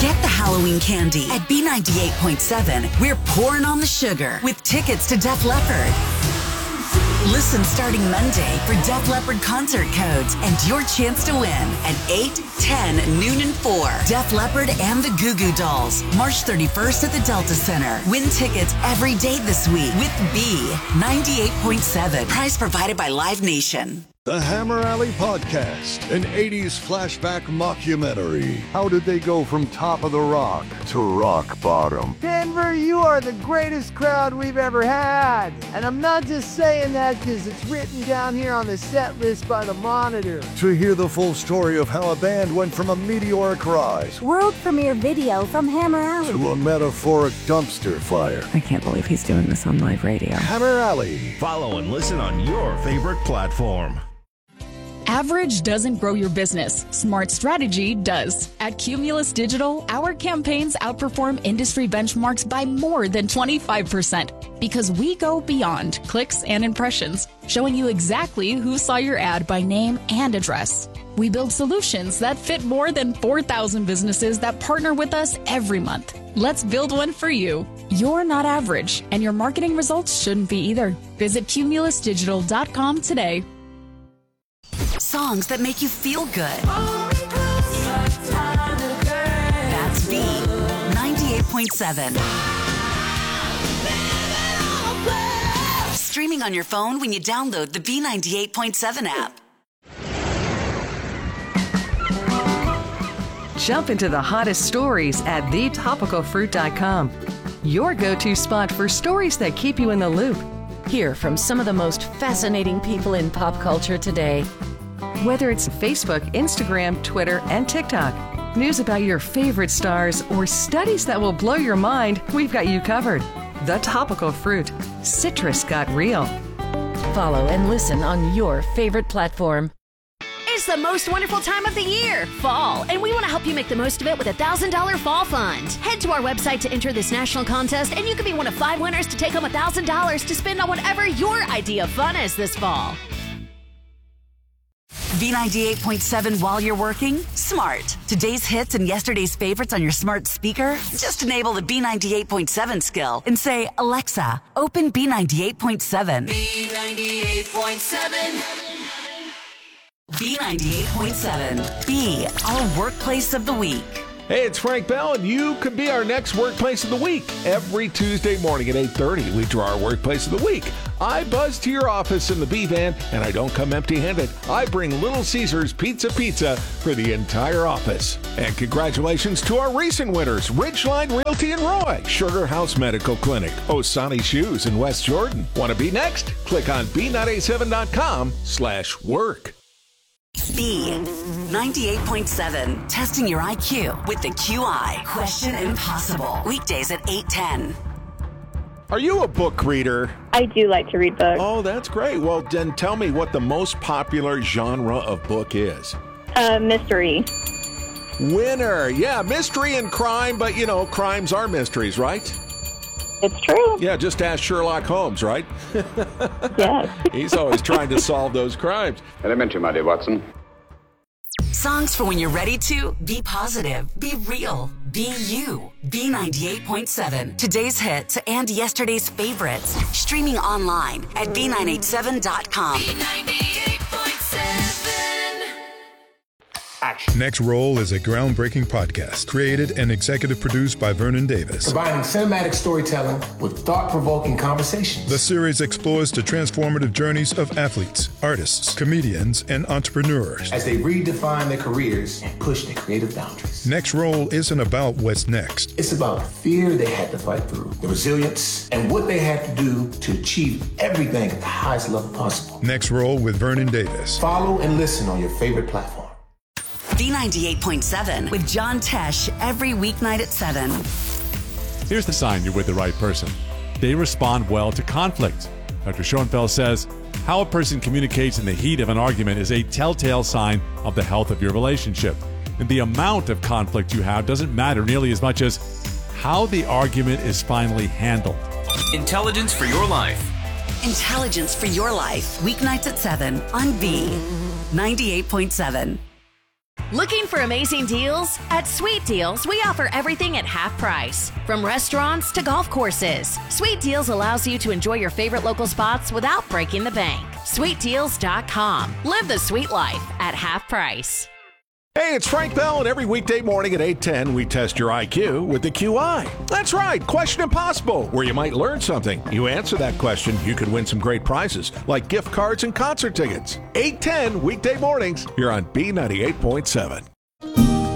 Get the Halloween candy at B98.7. We're pouring on the sugar with tickets to Def Leppard. Listen starting Monday for Def Leppard concert codes and your chance to win at 8, 10, noon, and 4. Def Leppard and the Goo Goo Dolls. March 31st at the Delta Center. Win tickets every day this week with B98.7. Prize provided by Live Nation. The Hammer Alley Podcast, an 80s flashback mockumentary. How did they go from top of the rock to rock bottom? Denver, you are the greatest crowd we've ever had. And I'm not just saying that because it's written down here on the set list by the Monitor. To hear the full story of how a band went from a meteoric rise, world premiere video from Hammer Alley, to a metaphoric dumpster fire. I can't believe he's doing this on live radio. Hammer Alley. Follow and listen on your favorite platform. Average doesn't grow your business. Smart strategy does. At Cumulus Digital, our campaigns outperform industry benchmarks by more than 25% because we go beyond clicks and impressions, showing you exactly who saw your ad by name and address. We build solutions that fit more than 4,000 businesses that partner with us every month. Let's build one for you. You're not average, and your marketing results shouldn't be either. Visit cumulusdigital.com today. Songs that make you feel good. That's B 98.7. Streaming on your phone when you download the B98.7 app. Jump into the hottest stories at thetopicalfruit.com. Your go-to spot for stories that keep you in the loop. Hear from some of the most fascinating people in pop culture today. Whether it's Facebook, Instagram, Twitter, and TikTok, news about your favorite stars, or studies that will blow your mind, we've got you covered. The Topical Fruit. Citrus got real. Follow and listen on your favorite platform. It's the most wonderful time of the year, fall, and we want to help you make the most of it with a $1,000 fall fund. Head to our website to enter this national contest, and you can be one of 5 winners to take home $1,000 to spend on whatever your idea of fun is this fall. B98.7 while you're working? Smart. Today's hits and yesterday's favorites on your smart speaker? Just enable the B98.7 skill and say, Alexa, open B98.7. B98.7. B98.7. B, our workplace of the week. Hey, it's Frank Bell, and you could be our next Workplace of the Week. Every Tuesday morning at 8:30, we draw our Workplace of the Week. I buzz to your office in the B-Van, and I don't come empty-handed. I bring Little Caesars Pizza for the entire office. And congratulations to our recent winners, Ridgeline Realty in Roy, Sugar House Medical Clinic, Osani Shoes in West Jordan. Want to be next? Click on b987.com/work. B 98.7. Testing your IQ with the QI. Question Impossible. Weekdays at 8:10. Are you a book reader? I do like to read books. Oh, that's great. Well, then tell me what the most popular genre of book is. Mystery. Winner. Yeah, mystery and crime, but you know, crimes are mysteries, right? It's true. Yeah, just ask Sherlock Holmes, right? Yes. He's always trying to solve those crimes. Elementary, my dear Watson. Songs for when you're ready to be positive, be real, be you. B98.7. Today's hits and yesterday's favorites. Streaming online at b987.com. B98.7. Action. Next Roll is a groundbreaking podcast created and executive produced by Vernon Davis. Combining cinematic storytelling with thought-provoking conversations. The series explores the transformative journeys of athletes, artists, comedians, and entrepreneurs as they redefine their careers and push their creative boundaries. Next Roll isn't about what's next. It's about the fear they had to fight through, the resilience, and what they had to do to achieve everything at the highest level possible. Next Roll with Vernon Davis. Follow and listen on your favorite platform. B98.7 with John Tesh every weeknight at 7. Here's the sign you're with the right person. They respond well to conflict. Dr. Schoenfeld says, how a person communicates in the heat of an argument is a telltale sign of the health of your relationship. And the amount of conflict you have doesn't matter nearly as much as how the argument is finally handled. Intelligence for your life. Intelligence for your life. Weeknights at 7 on B98.7. Looking for amazing deals? At Sweet Deals, we offer everything at half price. From restaurants to golf courses, Sweet Deals allows you to enjoy your favorite local spots without breaking the bank. SweetDeals.com. Live the sweet life at half price. Hey, it's Frank Bell, and every weekday morning at 8:10, we test your IQ with the QI. That's right, Question Impossible, where you might learn something. You answer that question, you could win some great prizes, like gift cards and concert tickets. 8:10 weekday mornings, you're on B98.7.